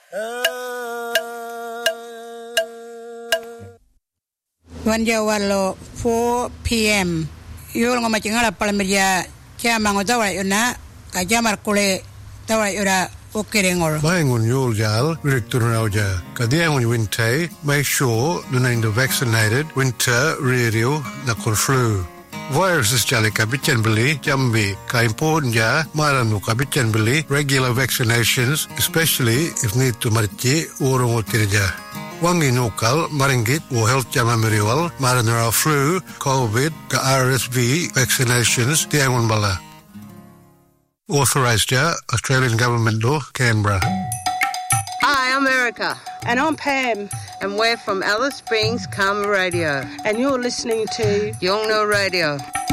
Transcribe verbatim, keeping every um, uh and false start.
One year wallo four p.m. Yul ngoma cingala palmeria chama ngotawa yuna kajamar kule tawa yura okerengor. Maengun yul jal rekturauja kadiangun winter make sure nunain the vaccinated winter radio na flu. Viruses jale kabichen beli jambi ka important ja maranu kabichen beli regular vaccinations especially if need to marchi urung otirja. Wangi nukal maringit o health jama meriwal maranara flu COVID ka R S V vaccinations diangun bala. Authorised ja Australian Government law Canberra. Hi, I'm Erica. And I'm Pam. And we're from Alice Springs Karma Radio. And you're listening to Yolngu Radio.